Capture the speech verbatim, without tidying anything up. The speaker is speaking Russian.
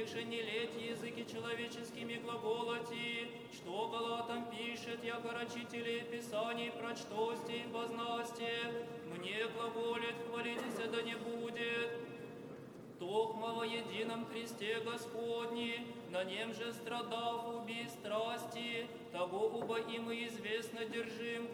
еже не леть языки человеческими глаголоти, что Галатам пишет, яко рачители Писаний прочтости и познасти, мне глаголит, хвалитесь, да не будет. Токмо во едином Христе Господни, на нем же страдав, убий страсти, того уба им и известно держим,